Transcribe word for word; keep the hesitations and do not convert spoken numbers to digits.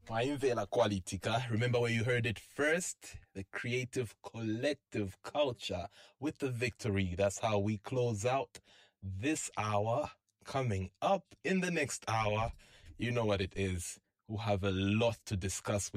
Maimvela Qualitica. Remember where you heard it first? The creative collective culture with the victory. That's how we close out this hour. Coming up in the next hour, you know what it is. We'll have a lot to discuss.